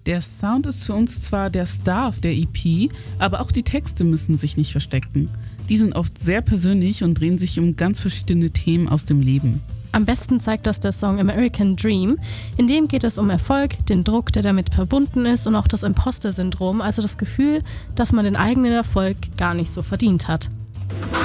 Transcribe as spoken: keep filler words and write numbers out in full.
Der Sound ist für uns zwar der Star auf der E P, aber auch die Texte müssen sich nicht verstecken. Die sind oft sehr persönlich und drehen sich um ganz verschiedene Themen aus dem Leben. Am besten zeigt das der Song American Dream. In dem geht es um Erfolg, den Druck, der damit verbunden ist und auch das Imposter-Syndrom, also das Gefühl, dass man den eigenen Erfolg gar nicht so verdient hat.